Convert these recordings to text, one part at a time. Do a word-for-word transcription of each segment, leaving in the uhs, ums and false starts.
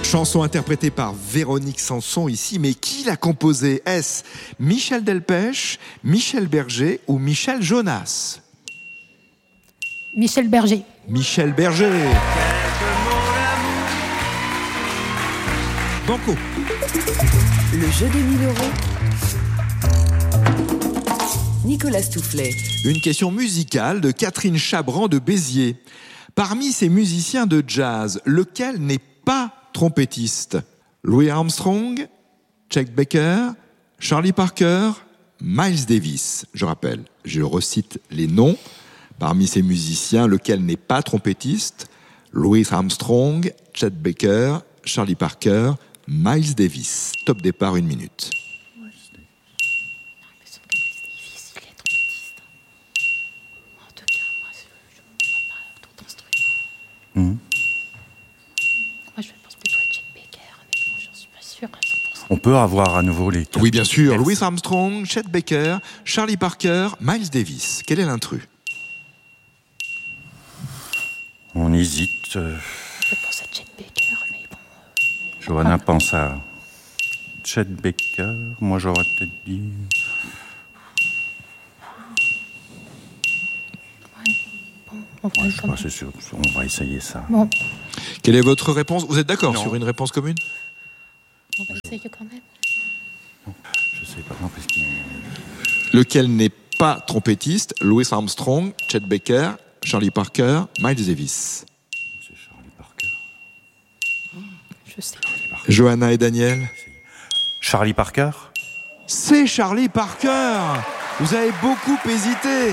Chanson interprétée par Véronique Sanson ici, mais qui l'a composée? Est-ce Michel Delpech, Michel Berger ou Michel Jonas? Michel Berger. Michel Berger. Banco. Le jeu des mille euros. Nicolas Stoufflet. Une question musicale de Catherine Chabran de Béziers. Parmi ces musiciens de jazz, lequel n'est pas trompettiste? Louis Armstrong, Chet Baker, Charlie Parker, Miles Davis. Je rappelle, je recite les noms. Parmi ces musiciens, lequel n'est pas trompettiste? Louis Armstrong, Chet Baker, Charlie Parker, Miles Davis. Top départ, une minute. Mmh. Moi, je pense plutôt à Chet Baker, mais bon, j'en suis pas sûre à cent pour cent. On peut avoir à nouveau les quatre. Oui, bien sûr. Louis Armstrong, Chet Baker, Charlie Parker, Miles Davis. Quel est l'intrus? On hésite. euh, Je pense à Chet Baker, mais bon. euh, Johanna pense à Chet Baker. Moi, j'aurais peut-être dit... On va, Ouais, je sais pas, c'est sûr. On va essayer ça. bon, Quelle est votre réponse? Vous êtes d'accord Non. sur une réponse commune? on va essayer quand même. Je sais pas, non, parce qu'il... Lequel n'est pas trompettiste? Louis Armstrong, Chet Baker, Charlie Parker, Miles Davis. C'est Charlie Parker. Je sais. Johanna et Daniel? Charlie Parker? C'est Charlie Parker. Vous avez beaucoup hésité.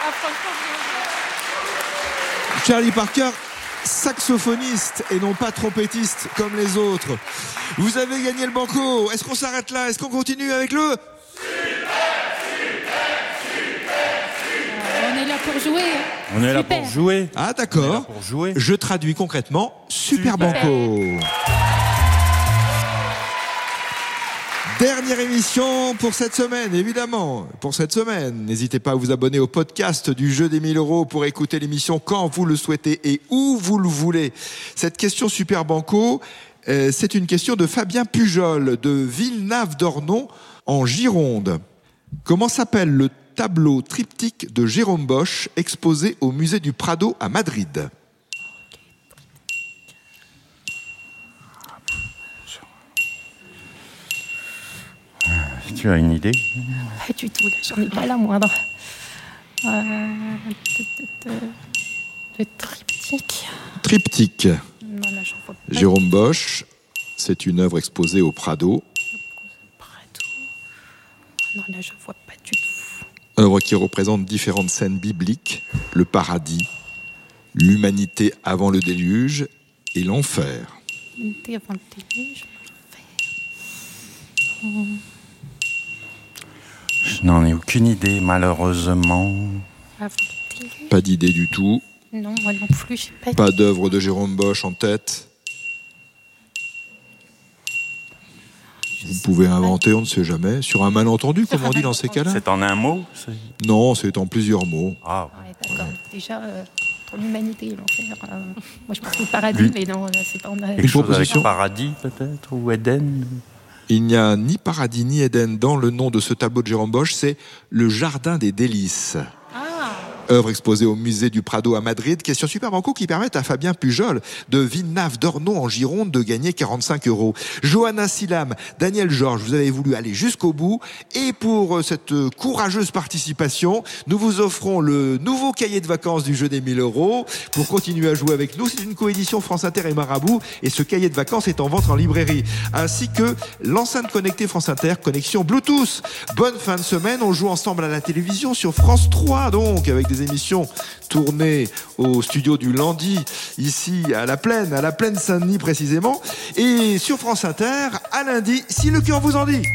Charlie Parker, saxophoniste et non pas trompettiste comme les autres. Vous avez gagné le banco. Est-ce qu'on s'arrête là? Est-ce qu'on continue avec le... Euh, on est là pour jouer. hein. On est là Super. pour jouer. Ah On est là d'accord. pour jouer. Je traduis concrètement. Super, Super. banco. Dernière émission pour cette semaine, évidemment. Pour cette semaine, n'hésitez pas à vous abonner au podcast du jeu des mille euros pour écouter l'émission quand vous le souhaitez et où vous le voulez. Cette question Super Banco, euh, c'est une question de Fabien Pujol de Villenave-d'Ornon en Gironde. Comment s'appelle le tableau triptyque de Jérôme Bosch exposé au musée du Prado à Madrid? Tu as une idée? Pas du tout, là, j'en ai pas la moindre. Euh, de, de, de, de triptyque. Triptyque. Non, là, j'en vois pas. Jérôme Bosch, c'est une œuvre exposée au Prado. Prado. Non, là, je vois pas du tout. Œuvre qui représente différentes scènes bibliques, le paradis, l'humanité avant le déluge et l'enfer. L'unité avant le déluge, l'enfer. Je n'en ai aucune idée, malheureusement. Avant le déluge. Pas d'idée du tout, Non, moi non plus, j'ai pas. pas d'œuvre de Jérôme Bosch en tête. Vous pouvez inventer, on ne sait jamais. Sur un malentendu, comme on dit dans ces cas-là. C'est en un mot? c'est- Non, c'est en plusieurs mots. Ah, Ouais, d'accord. Déjà, euh, pour l'humanité et l'enfer. euh, moi, je pense au paradis, Lui. mais non, là, c'est pas en a. quelque chose avec proposition? paradis, peut-être? Ou Éden? Il n'y a ni paradis ni Éden dans le nom de ce tableau de Jérôme Bosch, c'est le Jardin des Délices. Ah, Œuvre exposée au musée du Prado à Madrid. Question Super Banco qui permet à Fabien Pujol de Villenave-d'Ornon en Gironde de gagner quarante-cinq euros. Johanna Silam, Daniel Georges, vous avez voulu aller jusqu'au bout. Et pour cette courageuse participation, nous vous offrons le nouveau cahier de vacances du jeu des mille euros. Pour continuer à jouer avec nous, c'est une coédition France Inter et Marabout. Et ce cahier de vacances est en vente en librairie. Ainsi que l'enceinte connectée France Inter, connexion Bluetooth. Bonne fin de semaine. On joue ensemble à la télévision sur France trois, donc, avec des émissions tournées au studio du Landy, ici à la Plaine, à la Plaine Saint-Denis précisément, et sur France Inter, à lundi, si le cœur vous en dit.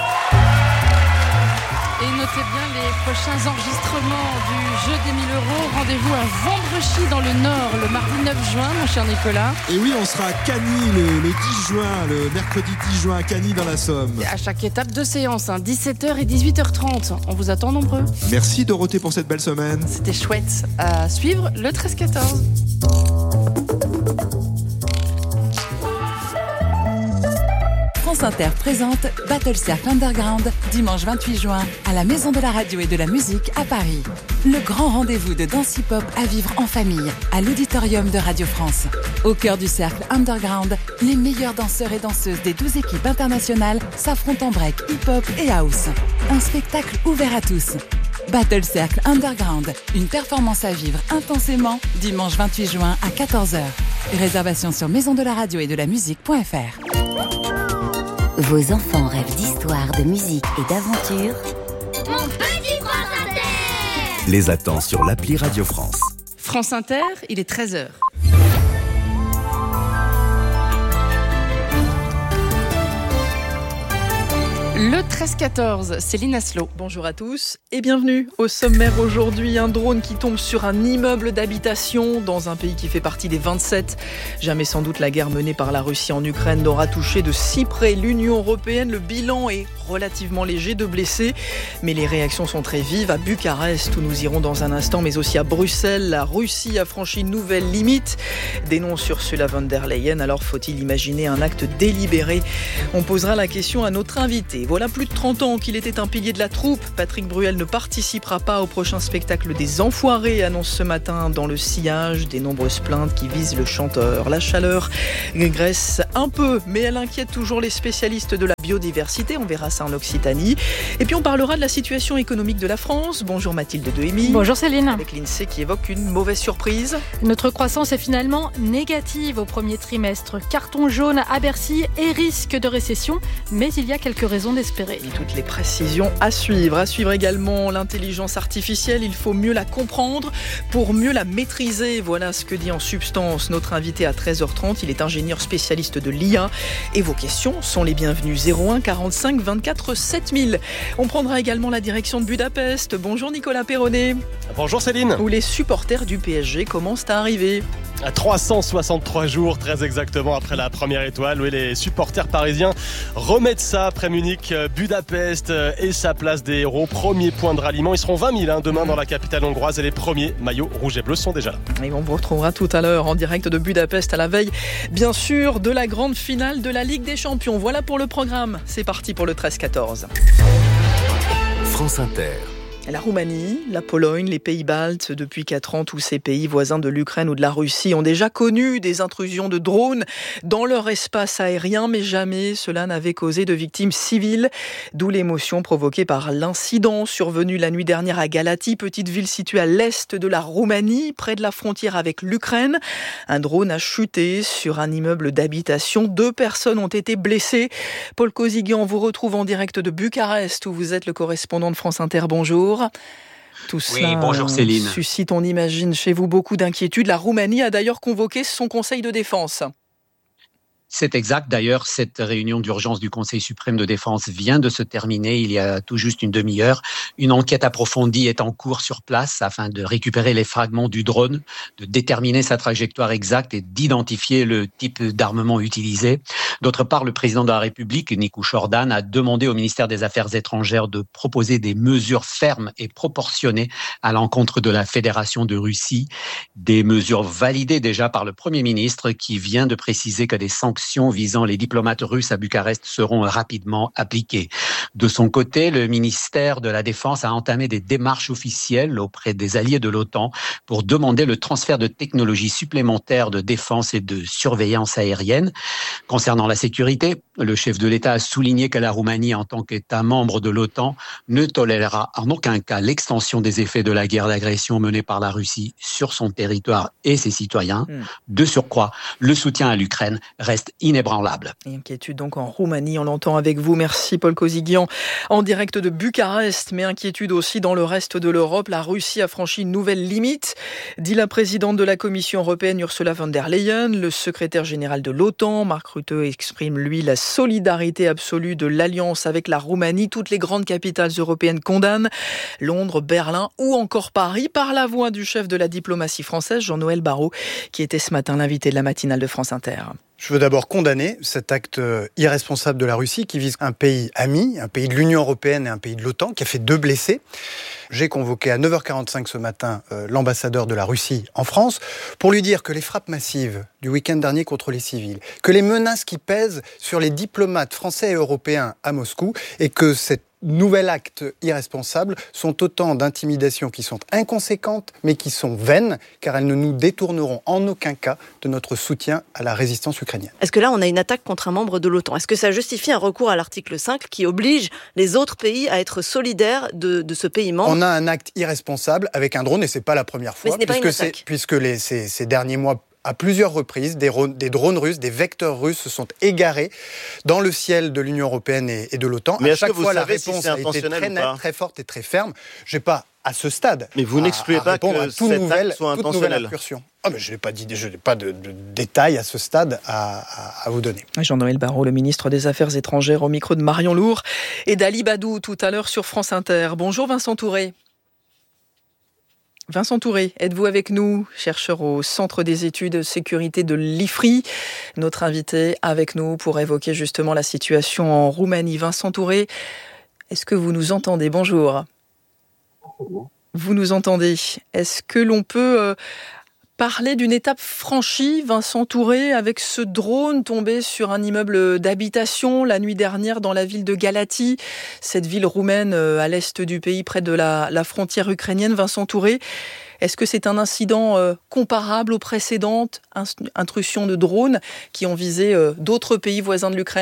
Et notez bien les prochains enregistrements du jeu des mille euros. Rendez-vous à Vendrechy dans le Nord, le mardi neuf juin, mon cher Nicolas. Et oui, on sera à Cagny le, le dix juin, le mercredi dix juin à Cagny dans la Somme. Et à chaque étape de séance, hein, dix-sept heures et dix-huit heures trente. On vous attend nombreux. Merci Dorothée pour cette belle semaine. C'était chouette. À suivre le treize quatorze. France Inter présente Battle Cercle Underground, dimanche vingt-huit juin, à la Maison de la Radio et de la Musique à Paris. Le grand rendez-vous de danse hip-hop à vivre en famille, à l'auditorium de Radio France. Au cœur du Cercle Underground, les meilleurs danseurs et danseuses des douze équipes internationales s'affrontent en break, hip-hop et house. Un spectacle ouvert à tous. Battle Cercle Underground, une performance à vivre intensément, dimanche vingt-huit juin à quatorze heures. Réservation sur maison de la radio et de la musique point f r. Vos enfants rêvent d'histoire, de musique et d'aventure. Mon petit France Inter les attend sur l'appli Radio France. France Inter, il est treize heures. Le treize quatorze, Céline Aslo. Bonjour à tous et bienvenue. Au sommaire aujourd'hui, un drone qui tombe sur un immeuble d'habitation dans un pays qui fait partie des vingt-sept. Jamais sans doute la guerre menée par la Russie en Ukraine n'aura touché de si près l'Union européenne. Le bilan est relativement léger de blessés, mais les réactions sont très vives. À Bucarest, où nous irons dans un instant, mais aussi à Bruxelles, la Russie a franchi une nouvelle limite, dénonce Ursula von der Leyen. Alors faut-il imaginer un acte délibéré ? On posera la question à notre invité. Voilà plus de trente ans qu'il était un pilier de la troupe. Patrick Bruel ne participera pas au prochain spectacle des Enfoirés, annonce ce matin dans le sillage des nombreuses plaintes qui visent le chanteur. La chaleur graisse un peu, mais elle inquiète toujours les spécialistes de la biodiversité. On verra ça en Occitanie. Et puis on parlera de la situation économique de la France. Bonjour Mathilde Dehemy. Bonjour Céline. Avec l'INSEE qui évoque une mauvaise surprise. Notre croissance est finalement négative au premier trimestre. Carton jaune à Bercy et risque de récession, mais il y a quelques raisons d'espérer. Et toutes les précisions à suivre. À suivre également l'intelligence artificielle. Il faut mieux la comprendre pour mieux la maîtriser. Voilà ce que dit en substance notre invité à treize heures trente. Il est ingénieur spécialiste de l'I A. Et vos questions sont les bienvenues. zéro un quarante-cinq vingt-quatre sept mille. On prendra également la direction de Budapest. Bonjour Nicolas Perronnet. Bonjour Céline. Où les supporters du P S G commencent à arriver. À trois cent soixante-trois jours, très exactement après la première étoile, où les supporters parisiens remettent ça après Munich, Budapest et sa place des héros. Premier point de ralliement. Ils seront vingt mille hein, demain dans la capitale hongroise et les premiers maillots rouges et bleus sont déjà là. Et on vous retrouvera tout à l'heure en direct de Budapest à la veille, bien sûr, de la grande finale de la Ligue des Champions. Voilà pour le programme. C'est parti pour le treize quatorze. France Inter. La Roumanie, la Pologne, les pays baltes, depuis quatre ans, tous ces pays voisins de l'Ukraine ou de la Russie ont déjà connu des intrusions de drones dans leur espace aérien, mais jamais cela n'avait causé de victimes civiles. D'où l'émotion provoquée par l'incident survenu la nuit dernière à Galati, petite ville située à l'est de la Roumanie, près de la frontière avec l'Ukraine. Un drone a chuté sur un immeuble d'habitation. Deux personnes ont été blessées. Paul Kozigian vous retrouve en direct de Bucarest, où vous êtes le correspondant de France Inter. Bonjour. Tout oui, cela bonjour Céline. suscite, on imagine, chez vous beaucoup d'inquiétudes. La Roumanie a d'ailleurs convoqué son conseil de défense. C'est exact. D'ailleurs, cette réunion d'urgence du Conseil suprême de défense vient de se terminer il y a tout juste une demi-heure. Une enquête approfondie est en cours sur place afin de récupérer les fragments du drone, de déterminer sa trajectoire exacte et d'identifier le type d'armement utilisé. D'autre part, le président de la République, Nicu Jordan, a demandé au ministère des Affaires étrangères de proposer des mesures fermes et proportionnées à l'encontre de la Fédération de Russie. Des mesures validées déjà par le Premier ministre qui vient de préciser que des sanctions visant les diplomates russes à Bucarest seront rapidement appliquées. De son côté, le ministère de la Défense a entamé des démarches officielles auprès des alliés de l'OTAN pour demander le transfert de technologies supplémentaires de défense et de surveillance aérienne. Concernant la sécurité, le chef de l'État a souligné que la Roumanie, en tant qu'État membre de l'OTAN, ne tolérera en aucun cas l'extension des effets de la guerre d'agression menée par la Russie sur son territoire et ses citoyens. Mmh. De surcroît, le soutien à l'Ukraine reste inébranlable. Et inquiétude donc en Roumanie, on l'entend avec vous. Merci Paul Kozigian en direct de Bucarest, mais inquiétude aussi dans le reste de l'Europe. La Russie a franchi une nouvelle limite, dit la présidente de la Commission européenne Ursula von der Leyen. Le secrétaire général de l'OTAN, Mark Rutte, exprime lui la solidarité absolue de l'Alliance avec la Roumanie. Toutes les grandes capitales européennes condamnent. Londres, Berlin ou encore Paris, par la voix du chef de la diplomatie française, Jean-Noël Barrot, qui était ce matin l'invité de la matinale de France Inter. Je veux d'abord condamner cet acte irresponsable de la Russie qui vise un pays ami, un pays de l'Union européenne et un pays de l'OTAN, qui a fait deux blessés. J'ai convoqué à neuf heures quarante-cinq ce matin euh, l'ambassadeur de la Russie en France pour lui dire que les frappes massives du week-end dernier contre les civils, que les menaces qui pèsent sur les diplomates français et européens à Moscou et que cette nouvel acte irresponsable sont autant d'intimidations qui sont inconséquentes mais qui sont vaines car elles ne nous détourneront en aucun cas de notre soutien à la résistance ukrainienne. Est-ce que là on a une attaque contre un membre de l'OTAN ? Est-ce que ça justifie un recours à l'article cinq qui oblige les autres pays à être solidaires de, de ce pays membre ? On a un acte irresponsable avec un drone et c'est pas la première fois mais ce n'est puisque, pas une c'est, attaque. puisque les, ces, ces derniers mois à plusieurs reprises, des, des drones russes, des vecteurs russes se sont égarés dans le ciel de l'Union européenne et, et de l'OTAN. Mais à chaque fois, la réponse si c'est a été très nette, très forte et très ferme. Je n'ai pas, à ce stade, mais vous n'excluez pas que à toute cet nouvelle, acte soit toute intentionnel. nouvelle incursion. Oh, mais je n'ai pas, dit, je n'ai pas de, de détails à ce stade à, à, à vous donner. Jean-Noël Barrot, le ministre des Affaires étrangères, au micro de Marion Lourd et d'Ali Badou tout à l'heure sur France Inter. Bonjour Vincent Touré. Vincent Touré, êtes-vous avec nous, chercheur au Centre des études sécurité de l'I F R I, notre invité avec nous pour évoquer justement la situation en Roumanie. Vincent Touré, est-ce que vous nous entendez ? Bonjour. Vous nous entendez ? Est-ce que l'on peut euh, parler d'une étape franchie, Vincent Touré, avec ce drone tombé sur un immeuble d'habitation la nuit dernière dans la ville de Galați, cette ville roumaine à l'est du pays, près de la, la frontière ukrainienne. Vincent Touré, est-ce que c'est un incident euh, comparable aux précédentes intrusions de drones qui ont visé euh, d'autres pays voisins de l'Ukraine ?